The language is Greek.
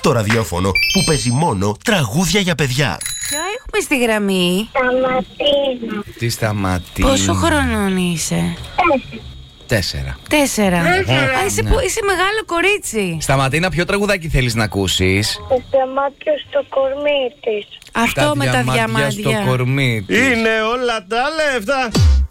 Το ραδιόφωνο που παίζει μόνο τραγούδια για παιδιά. Ποιο έχουμε στη γραμμή? Σταματίνα. Τι Σταματίνα? Πόσο χρονών είσαι? 4. 4. Είσαι μεγάλο κορίτσι. Σταματίνα, ποιο τραγουδάκι θέλεις να ακούσεις? Το διαμάντιο στο κορμί της. Αυτό με τα διαμάντια διαμάντια. στο κορμί της. Είναι όλα τα λεφτά.